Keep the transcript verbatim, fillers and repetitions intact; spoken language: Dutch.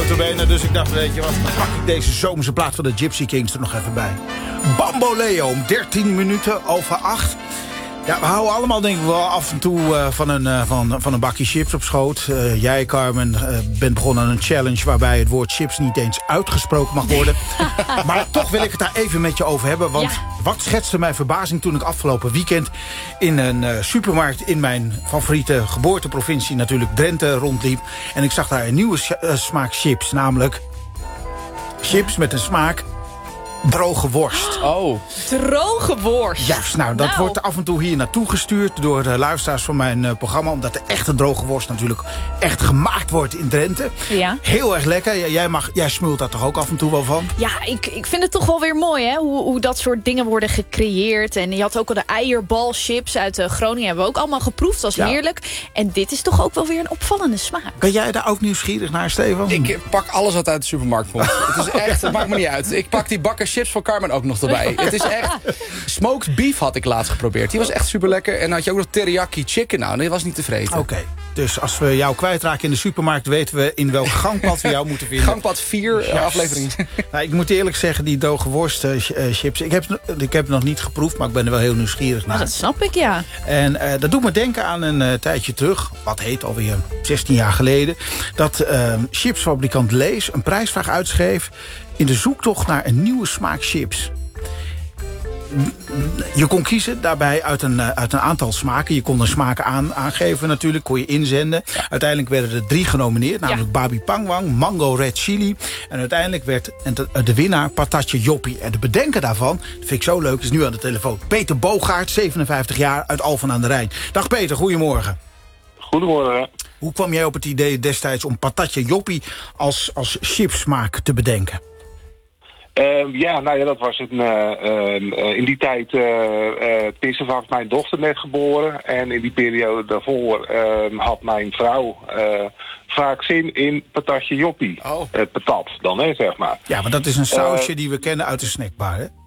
notabene. Dus ik dacht, weet je wat, dan pak ik deze zomerse plaat van de Gypsy Kings er nog even bij. Bamboleo om dertien minuten over acht. Ja, we houden allemaal denk ik wel af en toe uh, van, een, uh, van, van een bakje chips op schoot. Uh, jij, Carmen, uh, bent begonnen aan een challenge waarbij het woord chips niet eens uitgesproken mag worden. Maar toch wil ik het daar even met je over hebben. Want ja. Wat schetste mijn verbazing toen ik afgelopen weekend in een uh, supermarkt in mijn favoriete geboorteprovincie, natuurlijk Drenthe, rondliep. En ik zag daar een nieuwe uh, smaak chips, namelijk chips met een smaak droge worst. Oh. Droge worst. Juist, nou, dat nou. wordt af en toe hier naartoe gestuurd door de luisteraars van mijn uh, programma. Omdat de echte droge worst natuurlijk echt gemaakt wordt in Drenthe. Ja. Heel erg lekker. Jij, mag, jij smult daar toch ook af en toe wel van? Ja, ik, ik vind het toch wel weer mooi, hè? Hoe, hoe dat soort dingen worden gecreëerd. En je had ook al de eierbalchips uit uh, Groningen. Hebben we ook allemaal geproefd. Dat was ja. heerlijk. En dit is toch ook wel weer een opvallende smaak. Ben jij daar ook nieuwsgierig naar, Stefan? Ik pak alles wat uit de supermarkt komt. Het is echt, het maakt me niet uit. Ik pak die bakken chips van Carmen ook nog erbij. Het is echt... Smoked beef had ik laatst geprobeerd. Die was echt super lekker. En dan had je ook nog teriyaki chicken. Nou, die was niet te vreten. Oké. Okay. Dus als we jou kwijtraken in de supermarkt, weten we in welk gangpad we jou moeten vinden. Gangpad vier, yes. aflevering. Nou, ik moet eerlijk zeggen, die droge worst uh, chips, ik heb, ik heb het nog niet geproefd, maar ik ben er wel heel nieuwsgierig naar. Nou, dat snap ik, ja. En uh, dat doet me denken aan een uh, tijdje terug, wat heet alweer zestien jaar geleden, dat uh, chipsfabrikant Lay's een prijsvraag uitschreef in de zoektocht naar een nieuwe smaak chips. Je kon kiezen daarbij uit een, uit een aantal smaken. Je kon de smaken aan, aangeven natuurlijk, kon je inzenden. Ja. Uiteindelijk werden er drie genomineerd, namelijk ja. Babi Pangwang, Mango Red Chili. En uiteindelijk werd de, de winnaar Patatje Joppie. En de bedenker daarvan, dat vind ik zo leuk, is nu aan de telefoon. Peter Bogaert, zevenenvijftig jaar, uit Alphen aan de Rijn. Dag Peter, goedemorgen. Goedemorgen. Hoe kwam jij op het idee destijds om Patatje Joppie als, als chipsmaak te bedenken? Uh, ja, nou ja, dat was het. Uh, uh, in die tijd, uh, uh, tenminste was mijn dochter net geboren. En in die periode daarvoor uh, had mijn vrouw uh, vaak zin in patatje joppie. Oh. Uh, patat dan, hè, zeg maar. Ja, maar dat is een sausje uh, die we kennen uit de snackbar, hè?